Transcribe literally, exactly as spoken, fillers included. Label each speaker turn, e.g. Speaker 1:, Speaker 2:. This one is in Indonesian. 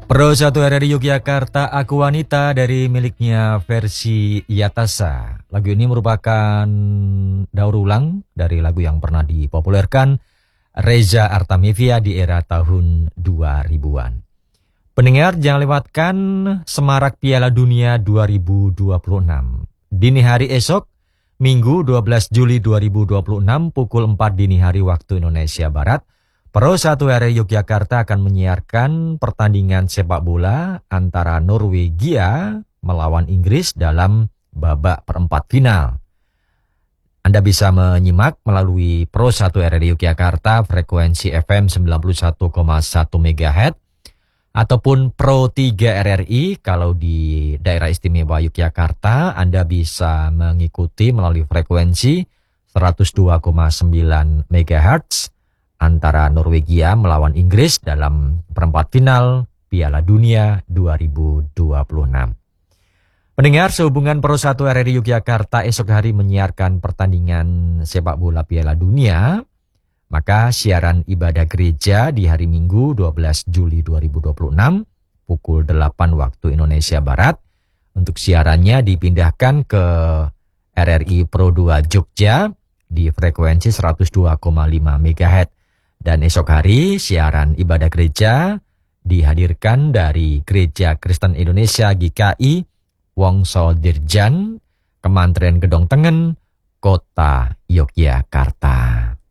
Speaker 1: Pro satu R R I Yogyakarta, Aku Wanita dari miliknya versi Yatasa. Lagu ini merupakan daur ulang dari lagu yang pernah dipopulerkan Reza Artamevia di era tahun dua ribuan. Pendengar, jangan lewatkan Semarak Piala Dunia dua ribu dua puluh enam. Dini hari esok, Minggu dua belas Juli dua ribu dua puluh enam, pukul empat dini hari waktu Indonesia Barat, Pro satu R R I Yogyakarta akan menyiarkan pertandingan sepak bola antara Norwegia melawan Inggris dalam babak perempat final. Anda bisa menyimak melalui Pro satu R R I Yogyakarta frekuensi F M sembilan puluh satu koma satu megahertz ataupun Pro tiga R R I kalau di daerah istimewa Yogyakarta Anda bisa mengikuti melalui frekuensi seratus dua koma sembilan megahertz antara Norwegia melawan Inggris dalam perempat final Piala Dunia dua ribu dua puluh enam. Pendengar, sehubungan Pro satu R R I Yogyakarta esok hari menyiarkan pertandingan sepak bola Piala Dunia, maka siaran ibadah gereja di hari Minggu dua belas Juli dua ribu dua puluh enam pukul delapan waktu Indonesia Barat untuk siarannya dipindahkan ke R R I Pro dua Jogja di frekuensi seratus dua koma lima megahertz. Dan esok hari siaran ibadah gereja dihadirkan dari Gereja Kristen Indonesia G K I Wongso Dirjan, Kementerian Gedong Tengen, Kota Yogyakarta.